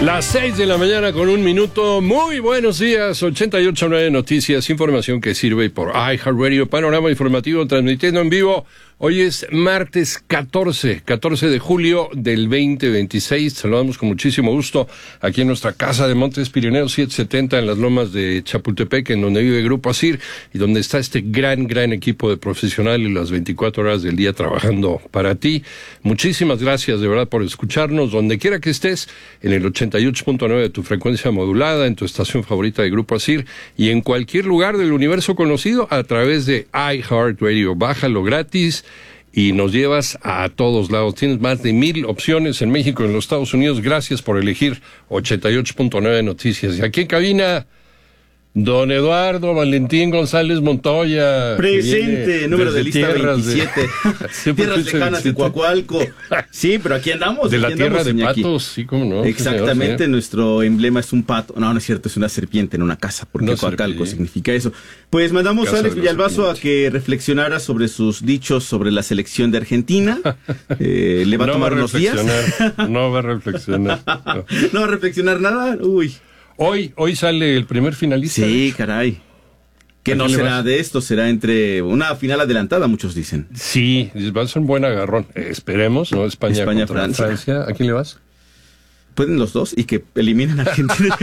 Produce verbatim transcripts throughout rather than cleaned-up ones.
Las seis de la mañana con un minuto. Muy buenos días. ochenta y ocho punto nueve Noticias, información que sirve por iHeartRadio, panorama informativo transmitiendo en vivo. Hoy es martes catorce de julio del veinte veintiséis. Saludamos con muchísimo gusto aquí en nuestra casa de Montes Pirineos setecientos setenta en las lomas de Chapultepec, en donde vive Grupo Asir y donde está este gran, gran equipo de profesionales las veinticuatro horas del día trabajando para ti. Muchísimas gracias de verdad por escucharnos donde quiera que estés, en el ochenta y ocho punto nueve de tu frecuencia modulada, en tu estación favorita de Grupo Asir y en cualquier lugar del universo conocido a través de iHeartRadio. Bájalo gratis y nos llevas a todos lados. Tienes más de mil opciones en México y en los Estados Unidos. Gracias por elegir ochenta y ocho punto nueve Noticias. Y aquí en cabina, don Eduardo Valentín González Montoya. Presente, número de lista veintisiete. De... tierras lejanas de Coacualco. Sí, pero aquí andamos. De aquí la andamos, tierra de Iñaki. patos, sí, cómo no. Exactamente, señor, nuestro emblema es un pato. No, no es cierto, es una serpiente en una casa, porque no Coacalco serpiente. significa eso. Pues mandamos Casa a Alex de Villalbazo a que reflexionara sobre sus dichos sobre la selección de Argentina. Eh, ¿Le va a no tomar va a unos días? No va a reflexionar. No. ¿No va a reflexionar nada? Uy. Hoy, hoy sale el primer finalista. Sí, caray. Que ¿A no quién le será vas? de esto, será entre una final adelantada, muchos dicen. Sí, va a ser un buen agarrón. Eh, esperemos, ¿no? España, España, contra Francia. Francia. ¿A quién le vas? Pueden los dos y que eliminen a Argentina.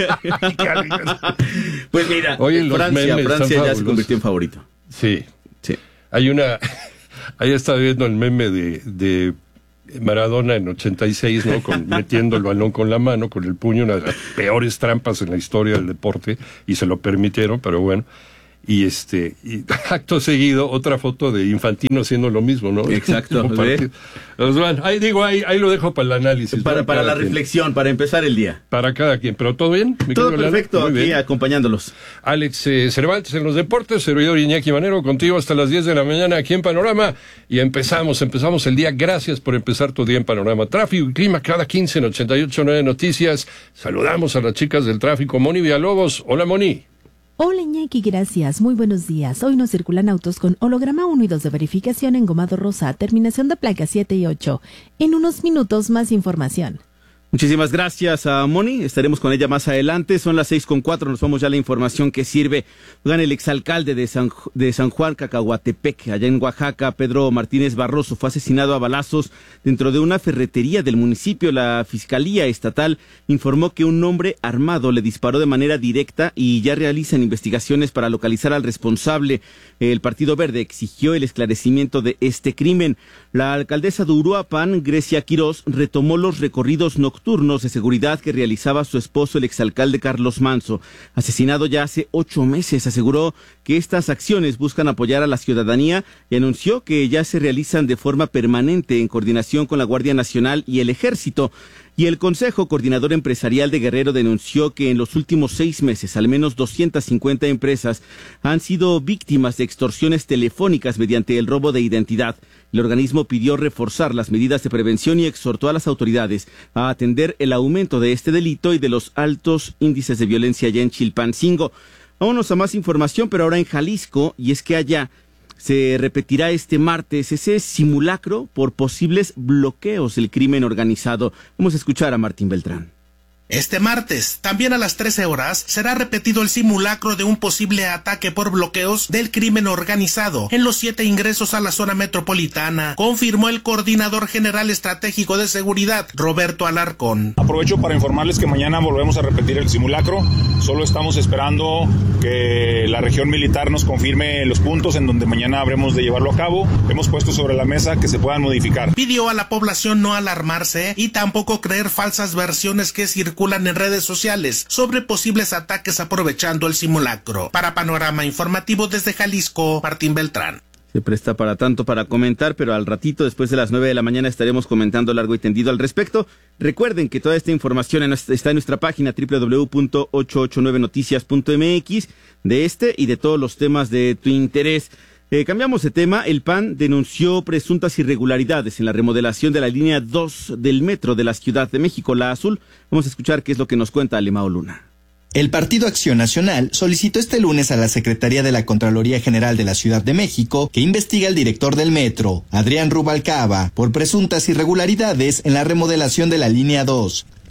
Pues mira, Oye, los Francia, memes Francia están ya se fabulosos. convirtió en favorito. Sí. Sí. Hay una... Ahí estaba viendo el meme de, de Maradona en ochenta y seis, ¿no? Con, metiendo el balón con la mano, con el puño, una de las peores trampas en la historia del deporte, y se lo permitieron, pero bueno. Y este, y acto seguido, otra foto de Infantino haciendo lo mismo, ¿no? Exacto, Como partido. Pues bueno, ahí digo, ahí, ahí lo dejo para el análisis. Para, ¿no? para Cada la quien. reflexión, para empezar el día. Para cada quien, pero ¿todo bien? mi Todo querido Lalo? perfecto, Muy aquí bien. acompañándolos. Alex eh, Cervantes en los deportes, servidor Iñaki Manero, contigo hasta las diez de la mañana aquí en Panorama. Y empezamos, empezamos el día. Gracias por empezar tu día en Panorama. Tráfico y clima cada quince en ochenta y ocho punto nueve Noticias. Saludamos a las chicas del tráfico. Moni Villalobos. Hola, Moni. Hola Iñaki, gracias. Muy buenos días. Hoy nos circulan autos con holograma uno y dos de verificación engomado rosa, terminación de placas siete y ocho. En unos minutos más información. Muchísimas gracias a Moni, estaremos con ella más adelante, son las seis con cuatro, nos vamos ya a la información que sirve. Oigan, el exalcalde de San, de San Juan Cacahuatepec, allá en Oaxaca, Pedro Martínez Barroso, fue asesinado a balazos dentro de una ferretería del municipio. La Fiscalía Estatal informó que un hombre armado le disparó de manera directa y ya realizan investigaciones para localizar al responsable. El Partido Verde exigió el esclarecimiento de este crimen. La alcaldesa de Uruapan, Grecia Quirós, retomó los recorridos nocturnos de seguridad que realizaba su esposo, el exalcalde Carlos Manso, asesinado ya hace ocho meses. Aseguró que estas acciones buscan apoyar a la ciudadanía y anunció que ya se realizan de forma permanente en coordinación con la Guardia Nacional y el Ejército. Y el Consejo Coordinador Empresarial de Guerrero denunció que en los últimos seis meses al menos doscientas cincuenta empresas han sido víctimas de extorsiones telefónicas mediante el robo de identidad. El organismo pidió reforzar las medidas de prevención y exhortó a las autoridades a atender el aumento de este delito y de los altos índices de violencia allá en Chilpancingo. Vámonos a más información, pero ahora en Jalisco, y es que allá se repetirá este martes ese simulacro por posibles bloqueos del crimen organizado. Vamos a escuchar a Martín Beltrán. Este martes, también a las trece horas, será repetido el simulacro de un posible ataque por bloqueos del crimen organizado en los siete ingresos a la zona metropolitana, confirmó el coordinador general estratégico de seguridad, Roberto Alarcón. Aprovecho para informarles que mañana volvemos a repetir el simulacro. Solo estamos esperando que la región militar nos confirme los puntos en donde mañana habremos de llevarlo a cabo. Hemos puesto sobre la mesa que se puedan modificar. Pidió a la población no alarmarse y tampoco creer falsas versiones que circulan en redes sociales sobre posibles ataques aprovechando el simulacro. Para Panorama Informativo desde Jalisco, Martín Beltrán. Se presta para tanto para comentar, pero al ratito, después de las nueve de la mañana, estaremos comentando largo y tendido al respecto. Recuerden que toda esta información en nuestra, está en nuestra página doble u doble u doble u punto ochocientos ochenta y nueve noticias punto m x de este y de todos los temas de tu interés. Eh, cambiamos de tema. El P A N denunció presuntas irregularidades en la remodelación de la línea dos del metro de la Ciudad de México, la Azul. Vamos a escuchar qué es lo que nos cuenta Alemao Luna. El Partido Acción Nacional solicitó este lunes a la Secretaría de la Contraloría General de la Ciudad de México que investigue al director del metro, Adrián Rubalcaba, por presuntas irregularidades en la remodelación de la línea dos.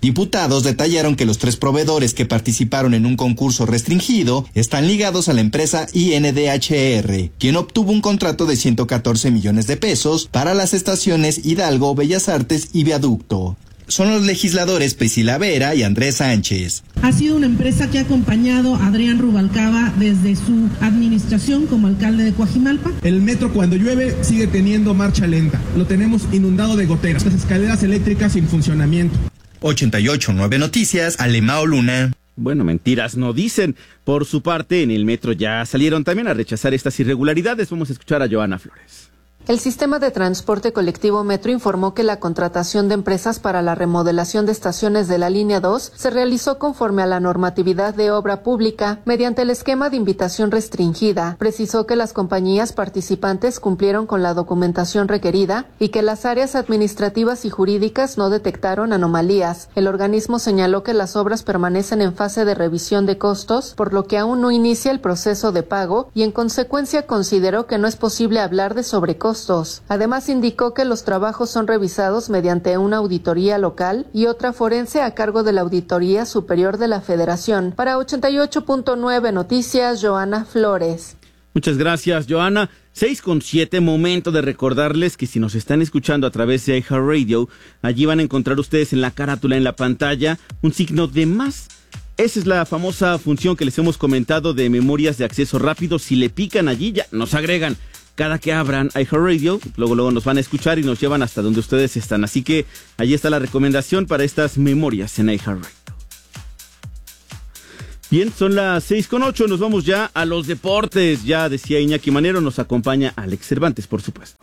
Diputados detallaron que los tres proveedores que participaron en un concurso restringido están ligados a la empresa I N D H R, quien obtuvo un contrato de ciento catorce millones de pesos para las estaciones Hidalgo, Bellas Artes y Viaducto. Son los legisladores Priscila Vera y Andrés Sánchez. Ha sido una empresa que ha acompañado a Adrián Rubalcaba desde su administración como alcalde de Coajimalpa. El metro cuando llueve sigue teniendo marcha lenta. Lo tenemos inundado de goteras. Las escaleras eléctricas sin funcionamiento. ochenta y ocho punto nueve Noticias, Alemao Luna. Bueno, mentiras no dicen. Por su parte, en el metro ya salieron también a rechazar estas irregularidades. Vamos a escuchar a Joana Flores. El sistema de transporte colectivo Metro informó que la contratación de empresas para la remodelación de estaciones de la línea dos se realizó conforme a la normatividad de obra pública mediante el esquema de invitación restringida. Precisó que las compañías participantes cumplieron con la documentación requerida y que las áreas administrativas y jurídicas no detectaron anomalías. El organismo señaló que las obras permanecen en fase de revisión de costos, por lo que aún no inicia el proceso de pago y en consecuencia consideró que no es posible hablar de sobrecostos. Además, indicó que los trabajos son revisados mediante una auditoría local y otra forense a cargo de la Auditoría Superior de la Federación. Para ochenta y ocho punto nueve Noticias, Joana Flores. Muchas gracias, Joana. seis con siete, momento de recordarles que si nos están escuchando a través de iHeartRadio, allí van a encontrar ustedes en la carátula, en la pantalla, un signo de más. Esa es la famosa función que les hemos comentado de memorias de acceso rápido. Si le pican allí, ya nos agregan. Cada que abran iHeartRadio, luego luego nos van a escuchar y nos llevan hasta donde ustedes están. Así que allí está la recomendación para estas memorias en iHeartRadio. Bien, son las seis con ocho, nos vamos ya a los deportes. Ya decía Iñaki Manero, nos acompaña Alex Cervantes, por supuesto.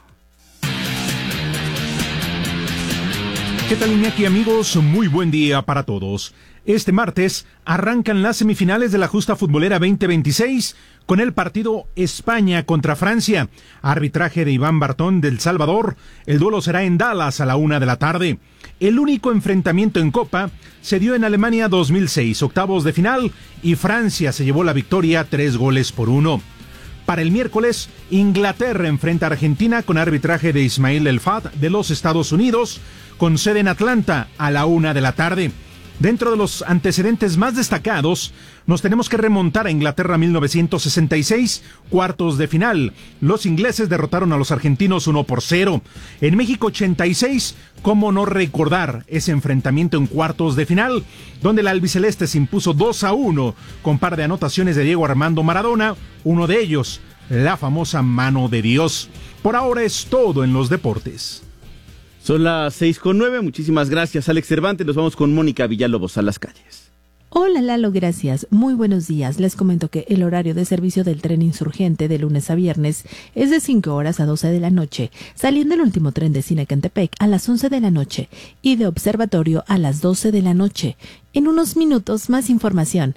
¿Qué tal, Iñaki, amigos? Muy buen día para todos. Este martes arrancan las semifinales de la justa futbolera veinte veintiséis con el partido España contra Francia. Arbitraje de Iván Bartón del Salvador. El duelo será en Dallas a la una de la tarde. El único enfrentamiento en Copa se dio en Alemania dos mil seis, octavos de final, y Francia se llevó la victoria tres goles por uno. Para el miércoles, Inglaterra enfrenta a Argentina con arbitraje de Ismail El Fad de los Estados Unidos, con sede en Atlanta a la una de la tarde. Dentro de los antecedentes más destacados, nos tenemos que remontar a Inglaterra mil novecientos sesenta y seis, cuartos de final. Los ingleses derrotaron a los argentinos uno por cero. En México ochenta y seis, cómo no recordar ese enfrentamiento en cuartos de final, donde la albiceleste se impuso dos a uno con par de anotaciones de Diego Armando Maradona, uno de ellos, la famosa mano de Dios. Por ahora es todo en los deportes. Son las seis con nueve, muchísimas gracias, Alex Cervantes. Nos vamos con Mónica Villalobos a las calles. Hola Lalo, gracias. Muy buenos días. Les comento que el horario de servicio del tren insurgente de lunes a viernes es de cinco horas a doce de la noche, saliendo el último tren de Cinecantepec a las once de la noche y de Observatorio a las doce de la noche. En unos minutos más información.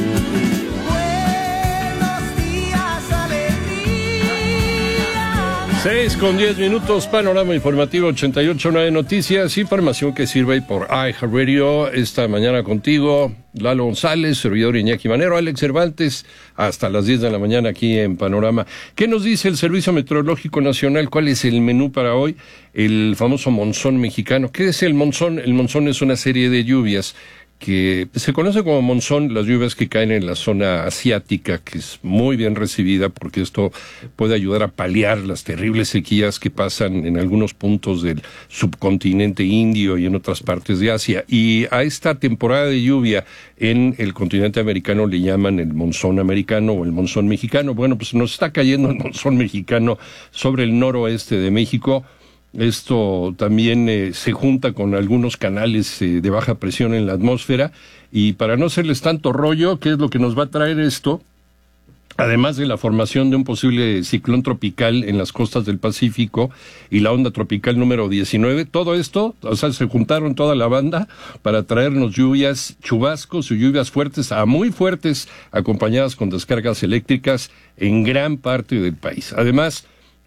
seis con diez minutos, panorama informativo ochenta y ocho punto nueve Noticias, información que sirve por iHeartRadio. Esta mañana contigo, Lalo González, servidor Iñaki Manero, Alex Cervantes, hasta las diez de la mañana aquí en Panorama. ¿Qué nos dice el Servicio Meteorológico Nacional? ¿Cuál es el menú para hoy? El famoso monzón mexicano. ¿Qué es el monzón? El monzón es una serie de lluvias que se conoce como monzón, las lluvias que caen en la zona asiática, que es muy bien recibida porque esto puede ayudar a paliar las terribles sequías que pasan en algunos puntos del subcontinente indio y en otras partes de Asia. Y a esta temporada de lluvia en el continente americano le llaman el monzón americano o el monzón mexicano. Bueno, pues nos está cayendo el monzón mexicano sobre el noroeste de México. Esto también eh, se junta con algunos canales eh, de baja presión en la atmósfera, y para no hacerles tanto rollo, ¿qué es lo que nos va a traer esto? Además de la formación de un posible ciclón tropical en las costas del Pacífico y la onda tropical número diecinueve, todo esto, o sea, se juntaron toda la banda para traernos lluvias, chubascos y lluvias fuertes a muy fuertes, acompañadas con descargas eléctricas en gran parte del país. Además,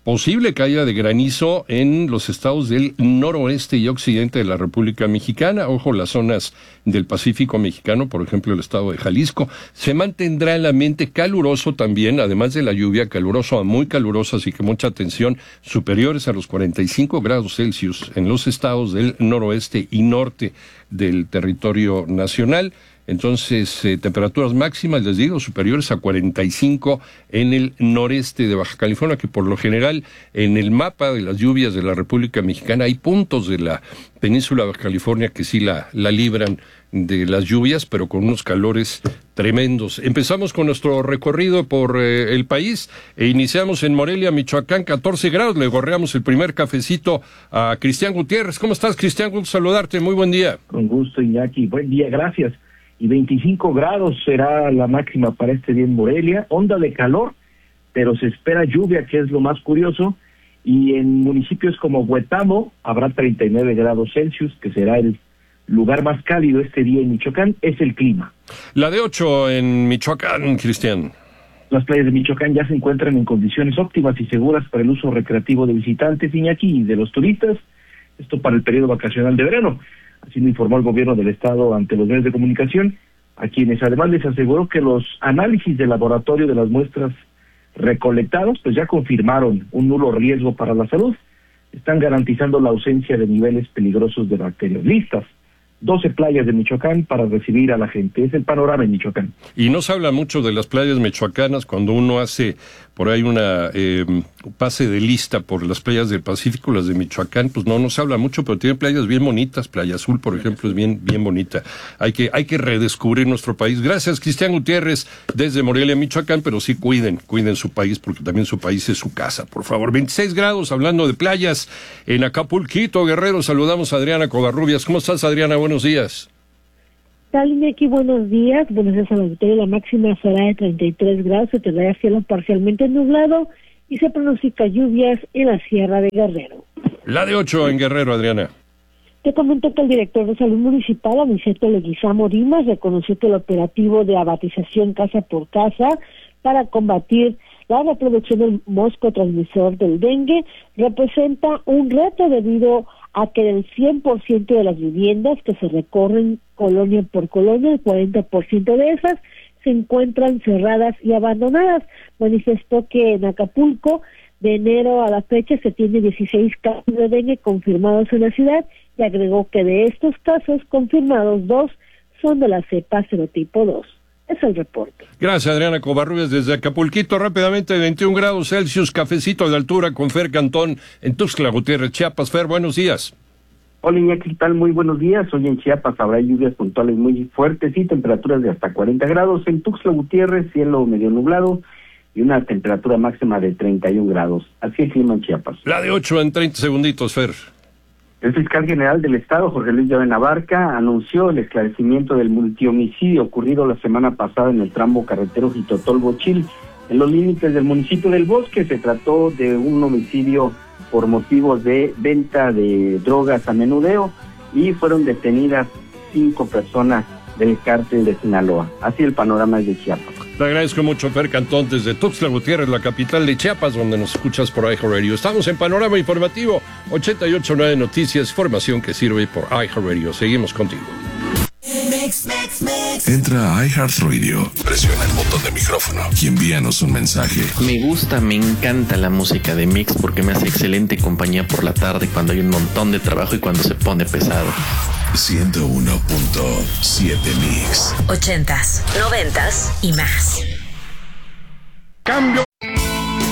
posible caída de granizo en los estados del noroeste y occidente de la República Mexicana. Ojo, las zonas del Pacífico mexicano, por ejemplo, el estado de Jalisco. Se mantendrá el ambiente caluroso también, además de la lluvia, caluroso a muy caluroso, así que mucha atención, superiores a los cuarenta y cinco grados Celsius en los estados del noroeste y norte del territorio nacional. Entonces, eh, temperaturas máximas, les digo, superiores a cuarenta y cinco en el noreste de Baja California, que por lo general en el mapa de las lluvias de la República Mexicana hay puntos de la península de Baja California que sí la, la libran de las lluvias, pero con unos calores tremendos. Empezamos con nuestro recorrido por eh, el país e iniciamos en Morelia, Michoacán, catorce grados. Le gorreamos el primer cafecito a Cristian Gutiérrez. ¿Cómo estás, Cristian? Gusto saludarte. Muy buen día. Con gusto, Iñaki. Buen día, gracias. Y veinticinco grados será la máxima para este día en Morelia, onda de calor, pero se espera lluvia, que es lo más curioso, y en municipios como Huetamo habrá treinta y nueve grados Celsius, que será el lugar más cálido este día en Michoacán. Es el clima. La de ocho en Michoacán, Cristian. Las playas de Michoacán ya se encuentran en condiciones óptimas y seguras para el uso recreativo de visitantes, Iñaki, y de los turistas, esto para el periodo vacacional de verano. Así lo informó el gobierno del estado ante los medios de comunicación, a quienes además les aseguró que los análisis de laboratorio de las muestras recolectadas pues ya confirmaron un nulo riesgo para la salud. Están garantizando la ausencia de niveles peligrosos de bacterias. Listas doce playas de Michoacán para recibir a la gente. Es el panorama en Michoacán. Y no se habla mucho de las playas michoacanas cuando uno hace por ahí una eh, pase de lista por las playas del Pacífico, las de Michoacán, pues no, no se habla mucho, pero tiene playas bien bonitas. Playa Azul, por ejemplo, es bien, bien bonita. Hay que, hay que redescubrir nuestro país. Gracias, Cristian Gutiérrez, desde Morelia, Michoacán, pero sí cuiden, cuiden su país, porque también su país es su casa, por favor. veintiséis grados, hablando de playas, en Acapulquito, Guerrero, saludamos a Adriana Covarrubias. ¿Cómo estás, Adriana? Buenos días. Tal, Iñaki, buenos días. Buenos días a la auditoría. La máxima será de treinta y tres grados, se tendrá cielo parcialmente nublado y se pronostica lluvias en la Sierra de Guerrero. La de ocho en Guerrero, Adriana. Te comento que el director de Salud Municipal, Aniceto Leguizamo Dimas, reconoció que el operativo de abatización casa por casa para combatir la reproducción del mosco transmisor del dengue representa un reto debido a que del cien por ciento de las viviendas que se recorren colonia por colonia, el cuarenta por ciento de esas se encuentran cerradas y abandonadas. Manifestó que en Acapulco, de enero a la fecha, se tiene dieciséis casos de dengue confirmados en la ciudad y agregó que de estos casos confirmados, dos son de la cepa serotipo dos. Es el reporte. Gracias, Adriana Covarrubias, desde Acapulquito. Rápidamente, veintiún grados Celsius, cafecito de altura con Fer Cantón en Tuxtla Gutiérrez, Chiapas. Fer, buenos días. Hola, Iñaki, ¿qué tal? Muy buenos días. Hoy en Chiapas habrá lluvias puntuales muy fuertes y temperaturas de hasta cuarenta grados. En Tuxtla Gutiérrez, cielo medio nublado y una temperatura máxima de treinta y un grados. Así el clima en Chiapas. La de ocho en treinta segunditos, Fer. El fiscal general del Estado, Jorge Luis Llave Abarca, anunció el esclarecimiento del multihomicidio ocurrido la semana pasada en el tramo carretero Jitotol-Bochil, en los límites del municipio del Bosque. Se trató de un homicidio por motivos de venta de drogas a menudeo y fueron detenidas cinco personas del cártel de Sinaloa. Así el panorama es de Chiapas. Te agradezco mucho, Fer Cantón, desde Tuxtla Gutiérrez, la capital de Chiapas, donde nos escuchas por iHeartRadio. Estamos en Panorama Informativo, ochenta y ocho punto nueve Noticias, información que sirve por iHeartRadio. Seguimos contigo. Entra a iHeartRadio, presiona el botón de micrófono y envíanos un mensaje. Me gusta, me encanta la música de Mix porque me hace excelente compañía por la tarde cuando hay un montón de trabajo y cuando se pone pesado. ciento uno punto siete Mix. Ochentas, noventas y más. Cambio